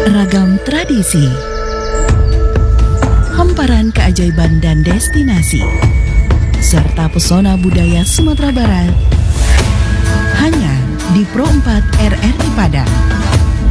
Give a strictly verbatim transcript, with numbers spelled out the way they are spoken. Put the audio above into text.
Ragam tradisi, hamparan keajaiban dan destinasi, serta pesona budaya Sumatera Barat hanya di Pro empat